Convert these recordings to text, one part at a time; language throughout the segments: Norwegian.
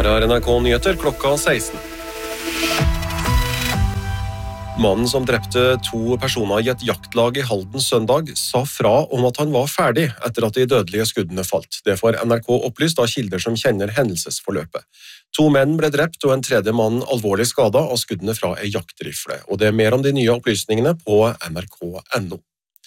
Dette NRK Nyheter klokka 16. Mannen som drepte 2 personer i et jaktlag i Halden søndag, sa fra om at han var ferdig etter at de dødelige skuddene falt. Det får NRK opplyst av kilder som kjenner hendelsesforløpet. 2 menn ble drept og en tredje mann alvorlig skadet av skuddene fra en jaktrifle. Og det er mer om de nye opplysningene på nrk.no.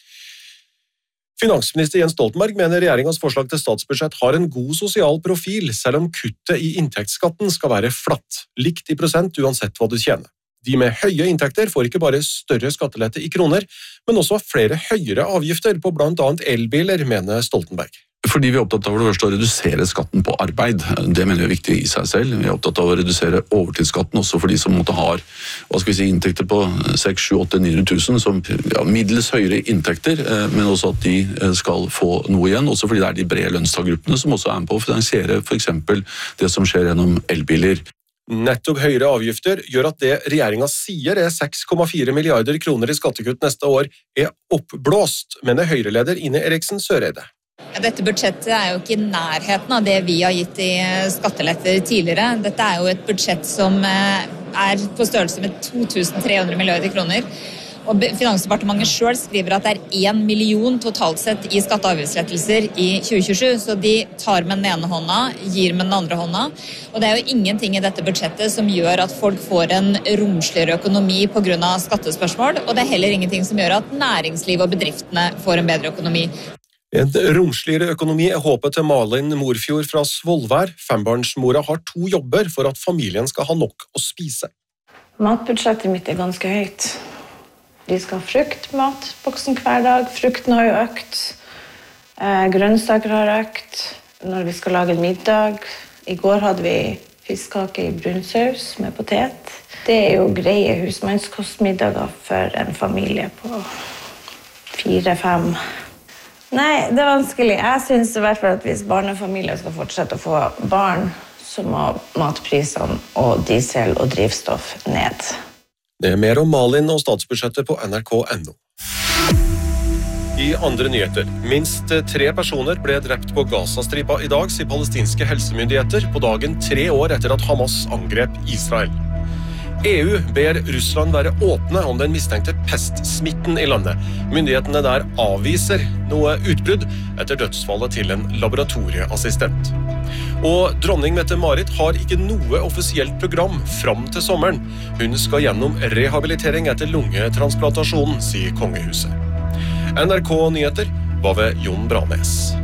Finansminister Jens Stoltenberg mener regjeringens forslag til statsbudsjett har en god sosial profil, selv om kuttet i inntektsskatten skal være flatt, likt i prosent uansett hva du tjener. De med høye inntekter får ikke bare større skattelette i kroner, men også flere høyere avgifter på blant annet elbiler, mener Stoltenberg. Fordi vi er opptatt av å redusere skatten på arbeid. Det mener vi er viktig i seg selv. Vi er opptatt av å redusere overtidsskatten også for de som måtte ha inntekter på 6, 7, 8, 900 000, som middels høyere inntekter, men også at de skal få noe igjen, også fordi det er de brede lønnstagergruppene som også er med på å finansiere for eksempel det som skjer gjennom elbiler. Nettopp høyere avgifter gjør at det regjeringen sier er 6,4 milliarder kroner i skattekutt neste år er oppblåst, mener Høyre-leder Ine Eriksen Søreide. Dette budsjettet er jo ikke i nærheten av det vi har gitt i skatteletter tidligere. Dette er jo et budsjett som er på størrelse med 2.300 milliarder kroner. Og Finansdepartementet selv skriver at det er 1 million totalt sett i skatte- og avgiftslettelser i 2027, så de tar med den ene hånda, gir med den andre hånda. Og det er jo ingenting i dette budsjettet som gjør at folk får en romsligere økonomi på grunn av skattespørsmål, og det er heller ingenting som gjør at næringsliv og bedriftene får en bedre økonomi. En romsligere økonomi er håpet til Malin Morfjord fra Svolvær. 5-barnsmora har 2 jobber for at familien skal ha nok å spise. Matbudsjettet mitt er ganske høyt. De skal ha frukt, matboksen hver dag. Frukten har jo økt. Grønnsaker har økt. Når vi skal lage en middag. I går hadde vi fiskekake i brunsaus med potet. Det er jo greie husmannskostmiddager for en familie på 4-5. Nei, det er vanskelig. Jeg synes i hvert fall at hvis barnefamilier skal fortsette å få barn, så må matprisene og diesel og drivstoff ned. Det er mer om Malin og statsbudsjettet på nrk.no. I andre nyheter. Minst 3 personer ble drept på Gazastripa i dag, sier palestinske helsemyndigheter, på dagen 3 år etter at Hamas angrep Israel. EU ber Russland være åpne om den mistenkte pestsmitten i landet. Myndighetene der avviser noe utbrudd etter dødsfallet til en laboratorieassistent. Og dronning Mette-Marit har ikke noe offisielt program fram til sommeren. Hun skal gjennom rehabilitering etter lungetransplantasjonen, sier kongehuset. NRK Nyheter var ved Jon Branes.